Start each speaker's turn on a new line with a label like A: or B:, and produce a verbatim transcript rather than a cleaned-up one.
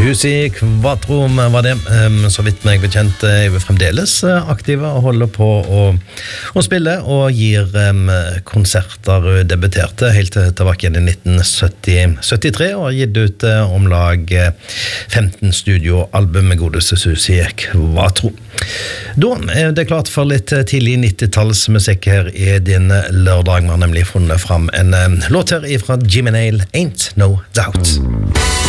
A: Susi Quattro var det, så vidt meg bekjent er vi fremdeles aktive og holder på å, å spille og gir um, konserter. Debuterte helt tilbake igjen i nitten syttitre og har gitt ut uh, om lag femten studioalbum med godeste Susi Quattro. Da er det klart for litt tidlig nittitallsmusikk her i din lørdag. Vi har nemlig funnet fram en uh, låt her fra Jimmy Nail, Ain't No Doubt.